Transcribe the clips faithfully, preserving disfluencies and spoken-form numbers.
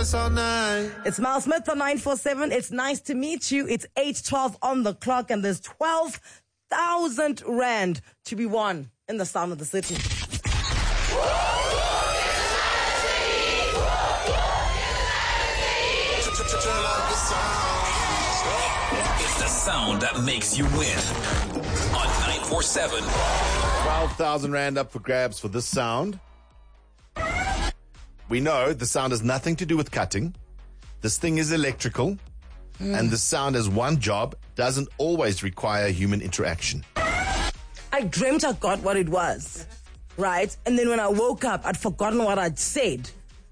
dance all night. It's Miles Smith on nine four seven. It's nice to meet you. It's eight twelve on the clock, and there's twelve thousand rand to be won in the Sound of the City. It's the sound that makes you win on nine four seven. twelve thousand rand up for grabs for this sound. We know the sound has nothing to do with cutting. This thing is electrical. Mm. And the sound has one job, doesn't always require human interaction. I dreamt I got what it was, right? And then when I woke up, I'd forgotten what I'd said.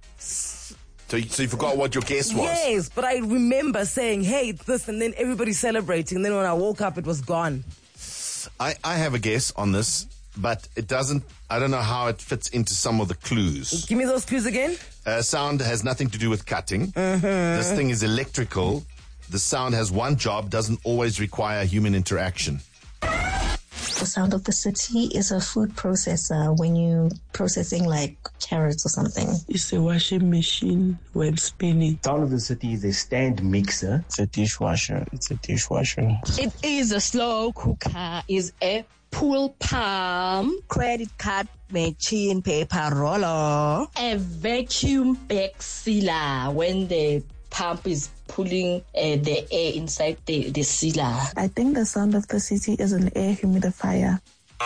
So you, so you forgot what your guess was? Yes, but I remember saying, hey, it's this, and then everybody celebrating. And then when I woke up, it was gone. I, I have a guess on this, but it doesn't, I don't know how it fits into some of the clues. Give me those clues again. Uh, sound has nothing to do with cutting. Mm-hmm. This thing is electrical. The sound has one job, doesn't always require human interaction. The Sound of the City is a food processor when you processing like carrots or something. It's a washing machine when spinning. Sound of the City is a stand mixer. It's a dishwasher. It's a dishwasher. It is a slow cooker. Is a pool palm. Credit card machine, paper roller. A vacuum bag sealer when the pump is pulling uh, the air inside the, the sealer. I think the Sound of the City is an air humidifier.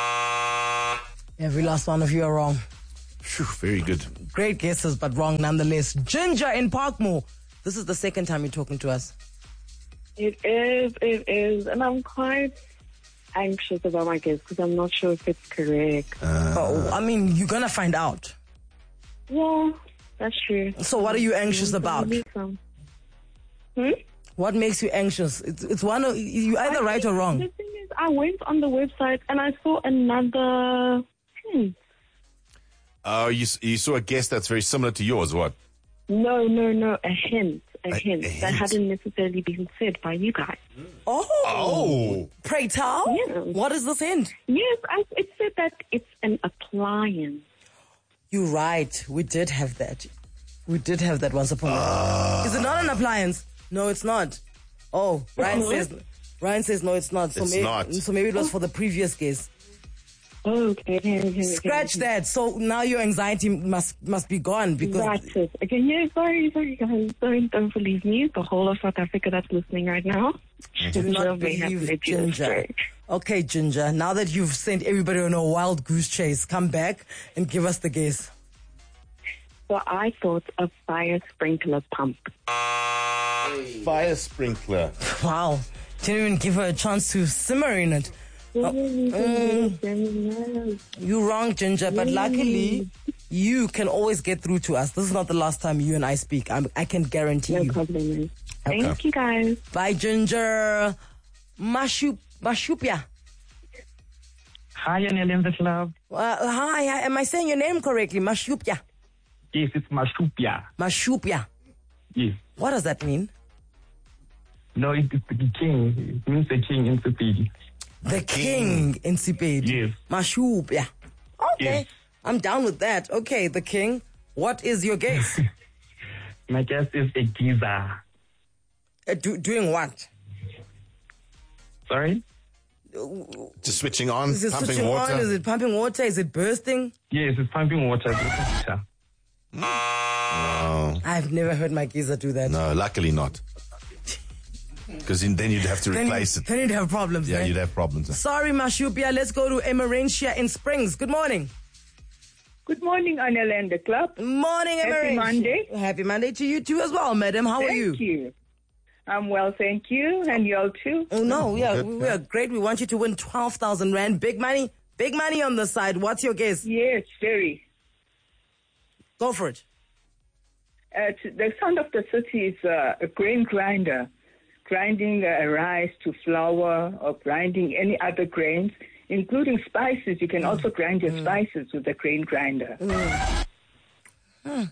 Every last one of you are wrong. Phew, very good. Great guesses, but wrong nonetheless. Ginger in Parkmore. This is the second time you're talking to us. It is, it is. And I'm quite anxious about my guess because I'm not sure if it's correct. Uh, oh, I mean, you're going to find out. Yeah, that's true. So what are you anxious about? Hmm? What makes you anxious? It's, it's one of, you either I right think, or wrong. The thing is, I went on the website and I saw another hint. Oh, you, you saw a guess that's very similar to yours, what? No, no, no, a hint. A, A- hint a that hint. hadn't necessarily been said by you guys. Oh. Oh. Pray tell? Yeah. What is this hint? Yes, I, it said that it's an appliance. You're right. We did have that. We did have that once upon a time. Uh, Is it not an appliance? No, it's not. Oh, Ryan Oh, says Ryan says no, it's not. So It's maybe not. so maybe it was for the previous guess. Oh, okay, okay, okay. Scratch okay. that. So now your anxiety must must be gone because That's it. Okay, yeah, sorry, sorry guys. Don't, don't believe me. The whole of South Africa that's listening right now. do not May have believe led you Ginger. astray. Okay, Ginger. Now that you've sent everybody on a wild goose chase, come back and give us the guess. So I thought a fire sprinkler pump. Fire sprinkler. Wow. Didn't even give her a chance to simmer in it. Oh, mm, you're wrong, Ginger, but luckily you can always get through to us. This is not the last time you and I speak. I'm, I can guarantee No you. problem. Thank Okay. you guys. Bye, Ginger. Mashup, Mashupia. Hi, Anel in the club. Uh, hi, hi, am I saying your name correctly? Mashupia. Yes, it's Mashupia. Mashupia. Yes. What does that mean? No, it, it's the king. It means the king in Sepedi. The king in Sipedi. Yes. Mashupia. Okay. Yes. I'm down with that. Okay, the king. What is your guess? My guess is a geyser. uh, do, doing what? Sorry? Just switching on, Is it pumping switching water. on? Is it pumping water? Is it bursting? Yes, it's pumping water. No, I've never heard my geezer do that. no, luckily not. Because then you'd have to Then, replace it. then you'd have problems. Yeah, eh? you'd have problems. Sorry, Mashupia. Let's go to Emerentia in Springs. Good morning. Good morning, Anel and the club. Morning, Happy Emerentia. Monday. Happy Monday to you too as well, madam. How thank are you? you. I'm well, thank you. And you all too? Oh, no. Yeah, Good, we, we are great. We want you to win twelve thousand rand. Big money. Big money on the side. What's your guess? Yes, very. Go for it. Uh, t- the Sound of the City is uh, a grain grinder, grinding uh, rice to flour or grinding any other grains, including spices. You can Mm. also grind your mm. spices with the grain grinder. Mm. Mm.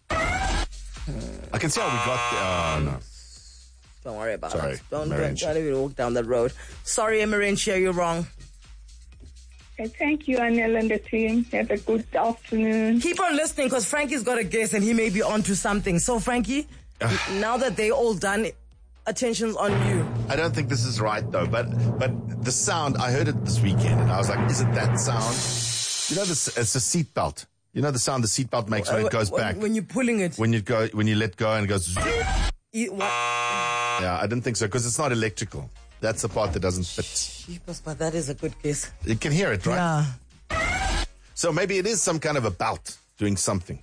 I can see how we got there. Oh, no. Don't worry about Sorry, it. Don't, don't, Emerentia. don't even walk down that road. Sorry, Emerentia, you're wrong. Okay, thank you, Anel and the team. Have a good afternoon. Keep on listening because Frankie's got a guess and he may be onto something. So, Frankie, now that they're all done, attention's on you. I don't think this is right though, but but the sound, I heard it this weekend and I was like, is it that sound? You know, this, it's a seatbelt. You know the sound the seatbelt makes when it goes when, back? When you're pulling it. When you go, when you let go and it goes. You, what? Yeah, I didn't think so because it's not electrical. That's the part that doesn't fit. Jeepers, but that is a good guess. You can hear it, right? Yeah. So maybe it is some kind of a belt doing something.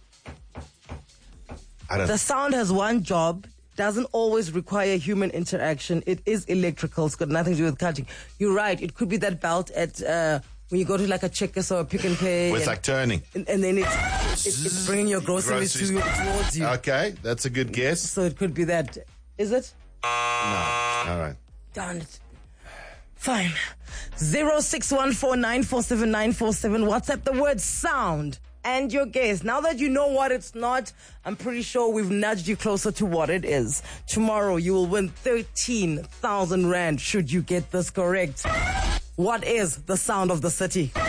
I don't know. The sound has one job, doesn't always require human interaction. It is electrical. It's got nothing to do with cutting. You're right. It could be that belt at uh, when you go to like a Checkers or a Pick and Pay. Where it's and, like turning. And, and then it's, it's, it's bringing your groceries, groceries. To you, towards you. Okay, that's a good guess. So it could be that. Is it? No. All right. Darn it. Fine. zero six one four nine four seven nine four seven. WhatsApp the word sound and your guess. Now that you know what it's not, I'm pretty sure we've nudged you closer to what it is. Tomorrow you will win thirteen thousand rand should you get this correct. What is the sound of the city?